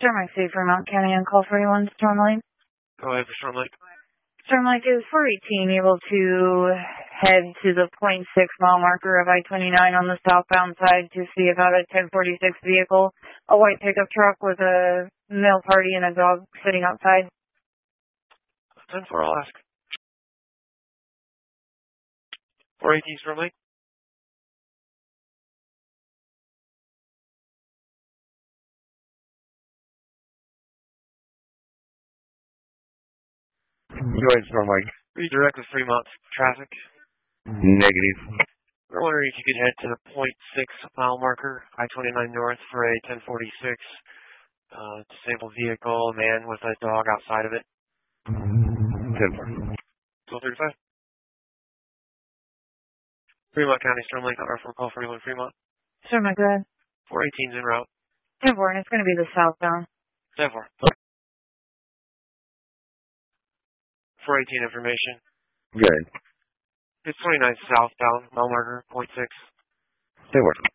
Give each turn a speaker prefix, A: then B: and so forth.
A: Storm Lake City, Fremont County, on call 41, Storm Lake.
B: Go ahead for Storm Lake.
A: Storm Lake, is 418 able to head to the .6 mile marker of I-29 on the southbound side to see about a 1046 vehicle, a white pickup truck with a male party and a dog sitting outside?
B: 10-4, I'll ask. 418 Storm Lake.
C: Go ahead, Storm Lake.
B: Redirect with Fremont traffic.
C: Negative.
B: We're wondering if you could head to the .6 mile marker, I-29 north for a 1046 disabled vehicle, a man with a dog outside of it.
C: 10-4.
B: 1235. Fremont County, Storm Lake, R4 call 41 Fremont.
A: Storm Lake, go ahead.
B: 418's en route.
A: 10-4, and it's going to be the southbound.
B: 10-4. 418 information.
C: Good.
B: It's 29 southbound, mile marker, .6.
C: They work.